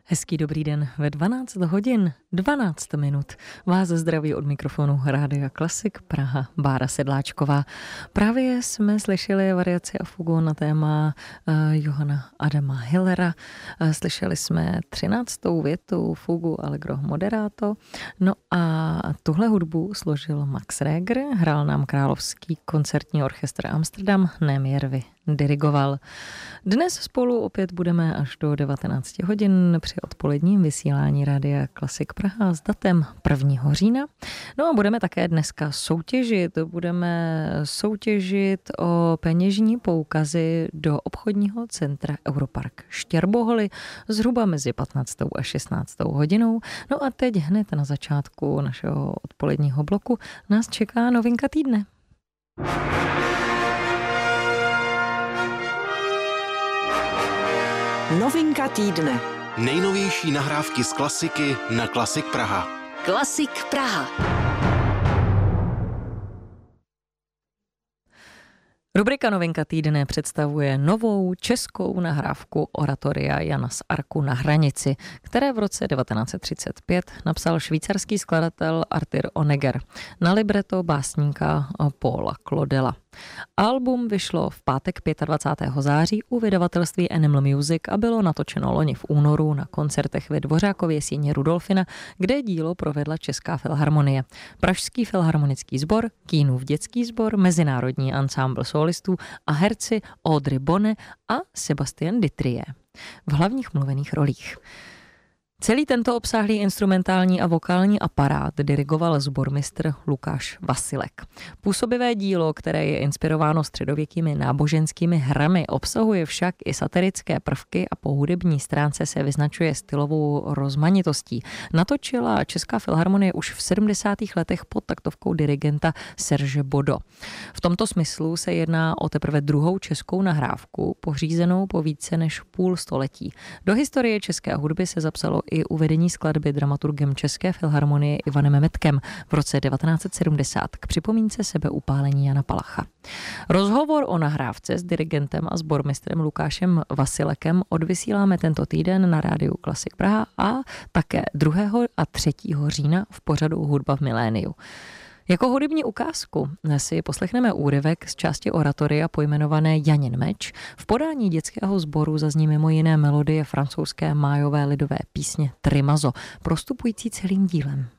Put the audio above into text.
Hezký dobrý den ve 12 hodin 12 minut. Vás zdraví od mikrofonu Rádia Klasik Praha Bára Sedláčková. Právě jsme slyšeli variaci a fugu na téma Johanna Adama Hillera. Slyšeli jsme 13. větu fugu Allegro moderato. No a tuhle hudbu složil Max Reger, hrál nám Královský koncertní orchestr Amsterdam, Nejmjervi dirigoval. Dnes spolu opět budeme až do 19 hodin při odpoledním vysílání Rádia Klasik Praha s datem 1. října. No a budeme také dneska soutěžit. Budeme soutěžit o peněžní poukazy do obchodního centra Europark Štěrboholy zhruba mezi 15. a 16. hodinou. No a teď hned na začátku našeho odpoledního bloku nás čeká novinka týdne. Novinka týdne. Nejnovější nahrávky z klasiky na Klasik Praha. Klasik Praha. Rubrika Novinka týdne představuje novou českou nahrávku oratoria Jana z Arku Na hranici, které v roce 1935 napsal švýcarský skladatel Arthur Honegger na libreto básníka Paula Claudela. Album vyšlo v pátek 25. září u vydavatelství Animal Music a bylo natočeno loni v únoru na koncertech ve Dvořákově síni Rudolfina, kde dílo provedla Česká filharmonie, Pražský filharmonický sbor, Kínův dětský sbor, Mezinárodní ansámbl solistů a herci Audrey Bonne a Sébastien Dittrier v hlavních mluvených rolích. Celý tento obsáhlý instrumentální a vokální aparát dirigoval sbormistr Lukáš Vasilek. Působivé dílo, které je inspirováno středověkými náboženskými hrami, obsahuje však i satirické prvky a po hudební stránce se vyznačuje stylovou rozmanitostí. Natočila Česká filharmonie už v 70. letech pod taktovkou dirigenta Serge Bodo. V tomto smyslu se jedná o teprve druhou českou nahrávku, pořízenou po více než půl století. Do historie české hudby se zapsalo i uvedení skladby dramaturgem České filharmonie Ivanem Metkem v roce 1970 k připomínce sebeupálení Jana Palacha. Rozhovor o nahrávce s dirigentem a sbormistrem Lukášem Vasilekem odvysíláme tento týden na rádiu Klasik Praha a také 2. a 3. října v pořadu Hudba v miléniu. Jako hudební ukázku si poslechneme úryvek z části oratoria pojmenované Janin meč. V podání dětského sboru zazní mimo jiné melodie francouzské májové lidové písně Trimazo, prostupující celým dílem.